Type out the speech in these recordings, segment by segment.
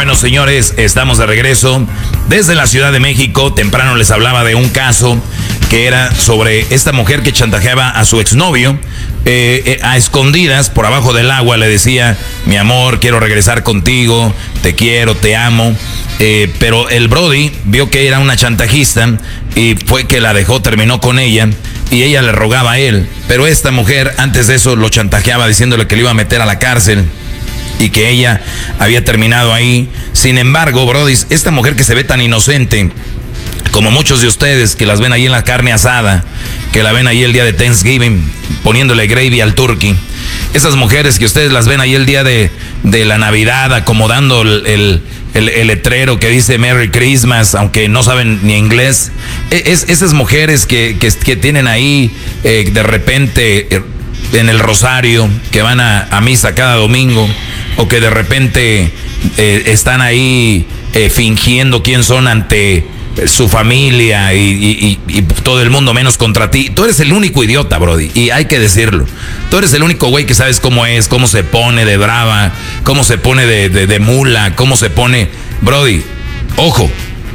Bueno, señores, estamos de regreso desde la Ciudad de México. Temprano les hablaba de un caso que era sobre esta mujer que chantajeaba a su exnovio. A escondidas, por abajo del agua, le decía: mi amor, quiero regresar contigo, te quiero, te amo. Pero el Brody vio que era una chantajista y fue que la dejó, terminó con ella y ella le rogaba a él. Pero esta mujer antes de eso lo chantajeaba diciéndole que le iba a meter a la cárcel y que ella había terminado ahí. Sin embargo, Brody, esta mujer que se ve tan inocente, como muchos de ustedes que las ven ahí en la carne asada, que la ven ahí el día de Thanksgiving, poniéndole gravy al turkey. Esas mujeres que ustedes las ven ahí el día de la Navidad, acomodando el letrero que dice Merry Christmas, aunque no saben ni inglés. Esas mujeres que tienen ahí de repente en el rosario, que van a misa cada domingo, o que de repente están ahí fingiendo quién son ante su familia y todo el mundo menos contra ti. Tú eres el único idiota, Brody, y hay que decirlo. Tú eres el único güey que sabes cómo es, cómo se pone de brava, cómo se pone de mula, cómo se pone. Brody, ojo,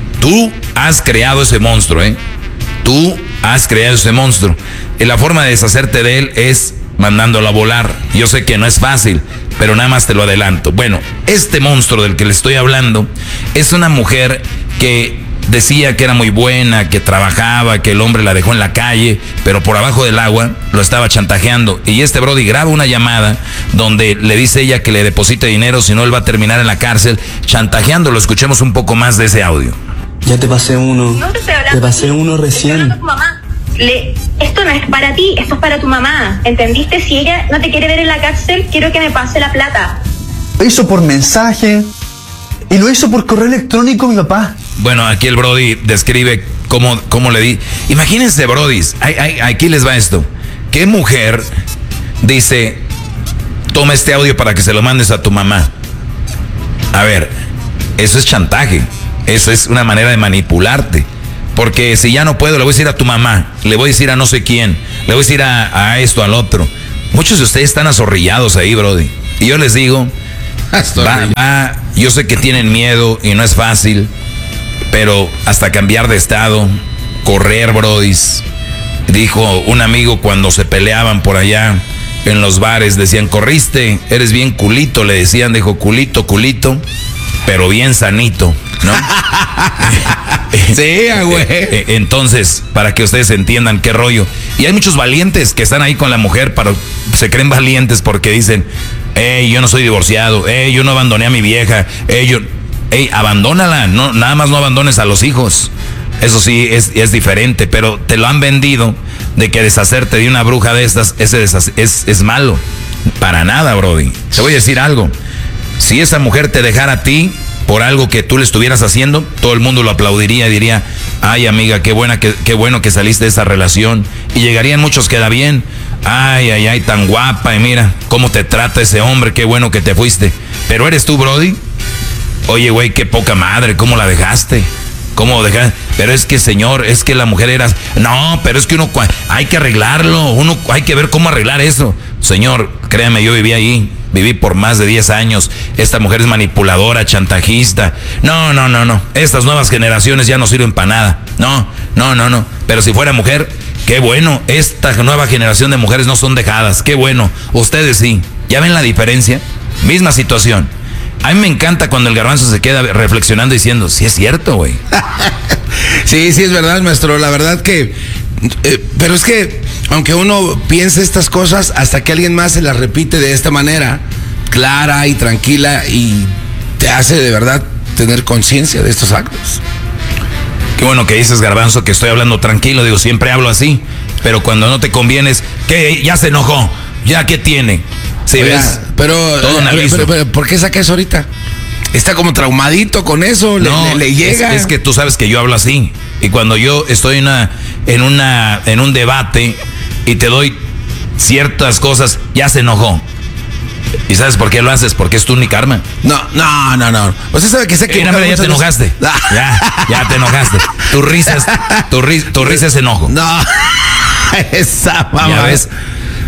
tú has creado ese monstruo, Tú has creado ese monstruo. Y la forma de deshacerte de él es mandándolo a volar. Yo sé que no es fácil, pero nada más te lo adelanto. Bueno, este monstruo del que le estoy hablando es una mujer que decía que era muy buena, que trabajaba, que el hombre la dejó en la calle, pero por abajo del agua lo estaba chantajeando. Y este Brody graba una llamada donde le dice ella que le deposite dinero, si no él va a terminar en la cárcel chantajeándolo. Escuchemos un poco más de ese audio. Ya te pasé uno. No te estoy hablando. Te pasé uno recién. Tu mamá. Esto no es para ti, esto es para tu mamá. ¿Entendiste? Si ella no te quiere ver en la cárcel, quiero que me pase la plata. Lo hizo por mensaje y lo hizo por correo electrónico mi papá. Bueno, aquí el Brody describe cómo le di. Imagínense, Brody, aquí les va esto. ¿Qué mujer dice: toma este audio para que se lo mandes a tu mamá? A ver, eso es chantaje. Eso es una manera de manipularte. Porque si ya no puedo, le voy a decir a tu mamá, le voy a decir a no sé quién, le voy a decir a esto, al otro. Muchos de ustedes están azorrillados ahí, Brody. Y yo les digo, yo sé que tienen miedo y no es fácil, pero hasta cambiar de estado, correr, Brody. Dijo un amigo cuando se peleaban por allá en los bares, decían: corriste, eres bien culito, le decían. Dijo: culito, pero bien sanito, ¿no? Sí, güey. Entonces, para que ustedes entiendan qué rollo. Y hay muchos valientes que están ahí con la mujer, pero se creen valientes porque dicen: yo no soy divorciado, yo no abandoné a mi vieja, abandónala, no, nada más no abandones a los hijos. Eso sí es diferente, pero te lo han vendido de que deshacerte de una bruja de estas es malo. Para nada, Brody. Te voy a decir algo. Si esa mujer te dejara a ti por algo que tú le estuvieras haciendo, todo el mundo lo aplaudiría y diría: ay, amiga, qué bueno que saliste de esa relación. Y llegarían muchos que da bien: ay, tan guapa, y mira cómo te trata ese hombre, qué bueno que te fuiste. Pero eres tú, Brody. Oye, güey, qué poca madre, ¿cómo la dejaste? ¿Cómo dejaste? Pero es que, señor, es que la mujer era... No, pero es que uno hay que arreglarlo, hay que ver cómo arreglar eso. Señor, créame, yo viví ahí. Viví por más de 10 años. Esta mujer es manipuladora, chantajista. No. Estas nuevas generaciones ya no sirven para nada. No. Pero si fuera mujer, qué bueno. Esta nueva generación de mujeres no son dejadas. Qué bueno. Ustedes sí. ¿Ya ven la diferencia? Misma situación. A mí me encanta cuando el Garbanzo se queda reflexionando diciendo: sí es cierto, güey. Sí, es verdad, maestro. La verdad que... pero es que, aunque uno piense estas cosas, hasta que alguien más se las repite de esta manera, clara y tranquila, y te hace de verdad tener conciencia de estos actos. Qué bueno que dices, Garbanzo, que estoy hablando tranquilo. Digo, siempre hablo así, pero cuando no te convienes, ¿qué? Ya se enojó. ¿Ya qué tiene? ¿Sí? Oiga, ¿ves? Pero, pero, ¿por qué saca eso ahorita? Está como traumadito con eso, no, le llega. Es que tú sabes que yo hablo así. Y cuando yo estoy en un debate y te doy ciertas cosas, ya se enojó. ¿Y sabes por qué lo haces? Porque es tu única arma. No. Usted sabe que sé que... ya te enojaste. Ya te enojaste. Tu risa es enojo. No. Esa mamá. Ya ves.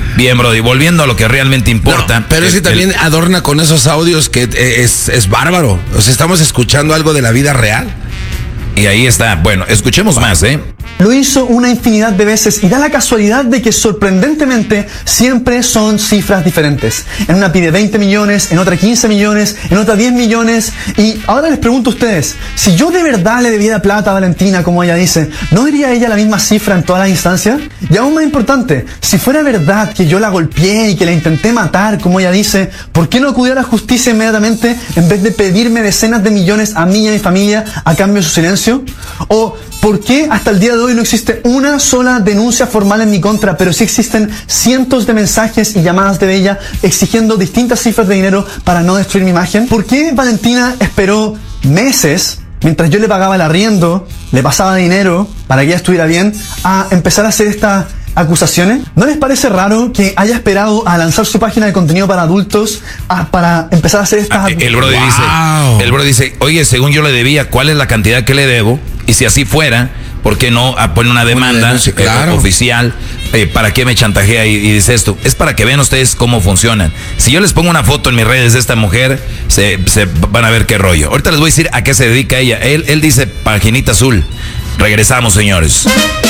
Bien, Brody, volviendo a lo que realmente importa. No, pero es que también adorna con esos audios que es bárbaro. O sea, estamos escuchando algo de la vida real. Y ahí está. Bueno, escuchemos más, ¿eh? Lo hizo una infinidad de veces y da la casualidad de que sorprendentemente siempre son cifras diferentes. En una pide 20 millones, en otra 15 millones, en otra 10 millones. Y ahora les pregunto a ustedes, si yo de verdad le debiera plata a Valentina, como ella dice, ¿no diría ella la misma cifra en todas las instancias? Y aún más importante, si fuera verdad que yo la golpeé y que la intenté matar, como ella dice, ¿por qué no acudió a la justicia inmediatamente en vez de pedirme decenas de millones a mí y a mi familia a cambio de su silencio? ¿O por qué hasta el día de hoy no existe una sola denuncia formal en mi contra, pero sí existen cientos de mensajes y llamadas de ella exigiendo distintas cifras de dinero para no destruir mi imagen? ¿Por qué Valentina esperó meses, mientras yo le pagaba el arriendo, le pasaba dinero para que ella estuviera bien, a empezar a hacer estas acusaciones? ¿No les parece raro que haya esperado a lanzar su página de contenido para adultos para empezar a hacer estas el Brody dice, oye, según yo le debía, ¿cuál es la cantidad que le debo? Y si así fuera, ¿por qué no pone una demanda oficial? ¿Para qué me chantajea y dice esto? Es para que vean ustedes cómo funcionan. Si yo les pongo una foto en mis redes de esta mujer, se van a ver qué rollo. Ahorita les voy a decir a qué se dedica ella. Él dice paginita azul. Regresamos, señores.